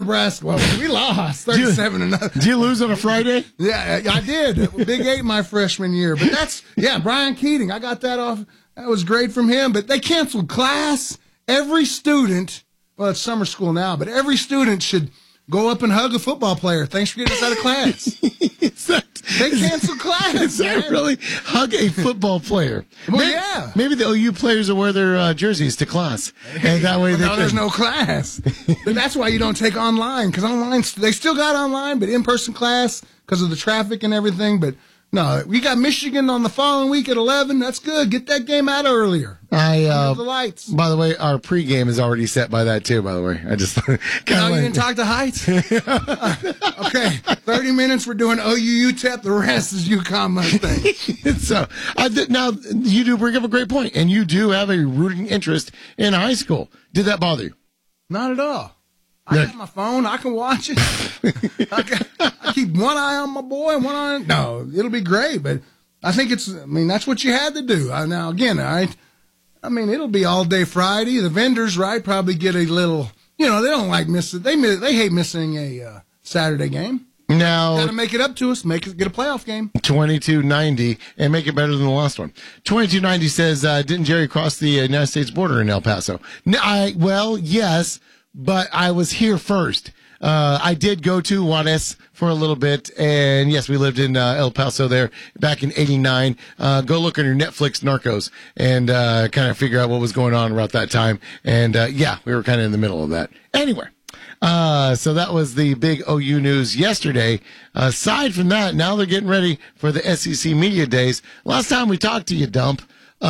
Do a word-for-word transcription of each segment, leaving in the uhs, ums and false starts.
Nebraska. Well, we lost thirty-seven to nothing. Did you lose on a Friday? Yeah, I did. Big Eight my freshman year. But that's, yeah, Brian Keating. I got that off. That was great from him. But they canceled class. Every student, well, it's summer school now, but every student should go up and hug a football player. Thanks for getting us out of class. that, they canceled class. Is that man. really hug a football player? Well, maybe, yeah. Maybe the O U players will wear their uh, jerseys to class, and that way well, they no, can... there's no class. But that's why you don't take online, because online they still got online, but in-person class because of the traffic and everything. But no, we got Michigan on the following week at eleven. That's good. Get that game out earlier. I uh, the lights. By the way, our pregame is already set by that too. By the way, I just kind no, of you didn't talk to Heights. uh, okay, thirty minutes we're doing O U U T E P. The rest is UConn Mustang. So I did, now you do bring up a great point, and you do have a rooting interest in high school. Did that bother you? Not at all. I Yeah. got my phone. I can watch it. I, got, I keep one eye on my boy and one eye on... No, it'll be great, but I think it's... I mean, that's what you had to do. I, now, again, I, I mean, it'll be all day Friday. The vendors, right, probably get a little... You know, they don't like missing... They they hate missing a uh, Saturday game. Now, got to make it up to us. Make it get a playoff game. twenty-two ninety and make it better than the last one. twenty-two ninety says, uh, didn't Jerry cross the uh, United States border in El Paso? No, I, well, yes, but I was here first. Uh, I did go to Juarez for a little bit, and yes, we lived in uh, El Paso there back in eighty-nine. Uh, go look on your Netflix Narcos and uh, kind of figure out what was going on about that time. And uh, yeah, we were kind of in the middle of that. Anyway, uh, so that was the big O U news yesterday. Aside from that, now they're getting ready for the S E C Media Days. Last time we talked to you, Dump,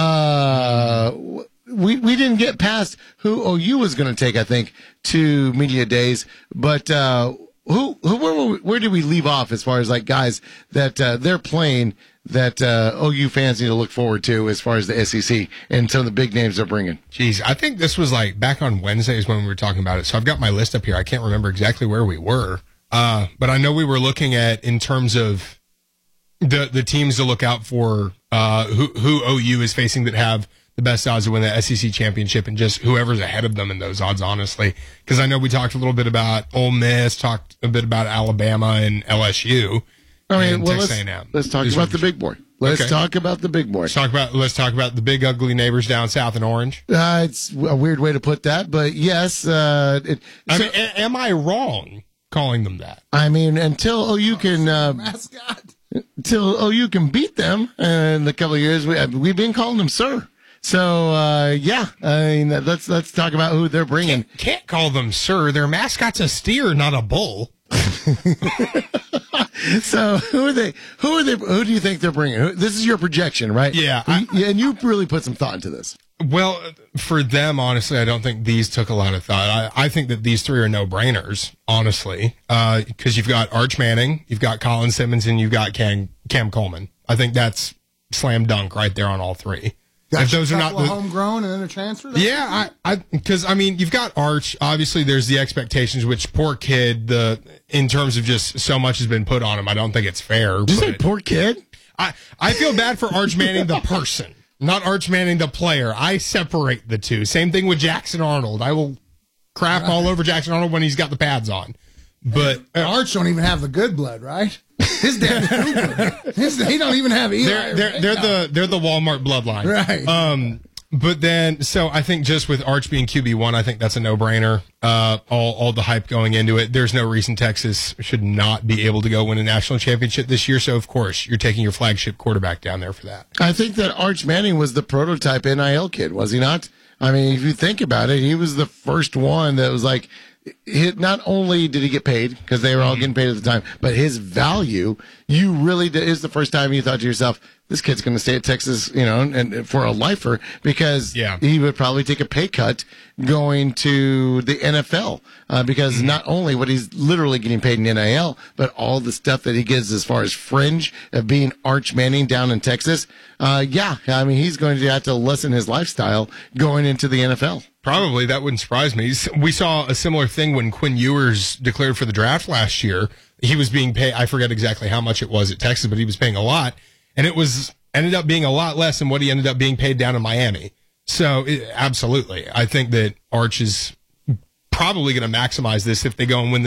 uh, we we didn't get past who O U was going to take, I think, to Media Days. But uh, who who where, where did we leave off as far as like guys that uh, they're playing that uh, O U fans need to look forward to as far as the S E C and some of the big names they're bringing? Jeez, I think this was like back on Wednesdays when we were talking about it. So I've got my list up here. I can't remember exactly where we were, uh, but I know we were looking at in terms of the the teams to look out for, uh, who who O U is facing that have the best odds to win the S E C championship, and just whoever's ahead of them in those odds, honestly. Because I know we talked a little bit about Ole Miss, talked a bit about Alabama and L S U. I mean, well, Texas let's, A and M. let's talk These about are- the big boy. Let's Okay. talk about the big boy. Let's talk about let's talk about the big ugly neighbors down south in Orange. Uh, it's a weird way to put that, but yes. Uh, it, I so- mean, a- am I wrong calling them that? I mean, until O U can uh, Mascot. until O U can beat them in a couple of years, we, we've been calling them sir. So uh, yeah, I mean, let's let's talk about who they're bringing. Can't call them sir. Their mascot's a steer, not a bull. So who are they? Who are they? Who do you think they're bringing? Who, this is your projection, right? Yeah, I- You- and you really put some thought into this. Well, for them, honestly, I don't think these took a lot of thought. I, I think that these three are no-brainers, honestly, because you've got Arch Manning, you've got Colin Simmons, and you've got Cam, Cam Coleman. I think that's slam dunk right there on all three. Got if those a are not couple of the, homegrown and then a transfer. That's yeah, I, I, because I mean, you've got Arch. Obviously, there's the expectations. Which poor kid, the in terms of just so much has been put on him. I don't think it's fair. Did you say but poor kid? I, I feel bad for Arch Manning, the person, not Arch Manning, the player. I separate the two. Same thing with Jackson Arnold. I will crap all over Jackson Arnold when he's got the pads on. But And Arch don't even have the good blood, right? His dad's Cooper. His, he don't even have Eli. they're they're they're the they're the Walmart bloodline, Right. Um, but then so I think just with Arch being Q B one, I think that's a no brainer. Uh, all all the hype going into it. There's no reason Texas should not be able to go win a national championship this year. So of course you're taking your flagship quarterback down there for that. I think that Arch Manning was the prototype N I L kid, was he not? I mean, if you think about it, he was the first one that was like, he, not only did he get paid, because they were all getting paid at the time, but his value, you really did, is the first time you thought to yourself, this kid's going to stay at Texas, you know, and, and for a lifer, because Yeah. he would probably take a pay cut going to the N F L, uh, because Mm-hmm. not only what he's literally getting paid in N I L, but all the stuff that he gets as far as fringe of being Arch Manning down in Texas. Uh, yeah, I mean, he's going to have to lessen his lifestyle going into the N F L. Probably, that wouldn't surprise me. We saw a similar thing when Quinn Ewers declared for the draft last year. He was being paid, I forget exactly how much it was at Texas, but he was paying a lot. And it was ended up being a lot less than what he ended up being paid down in Miami. So, it, absolutely. I think that Arch is probably going to maximize this if they go and win the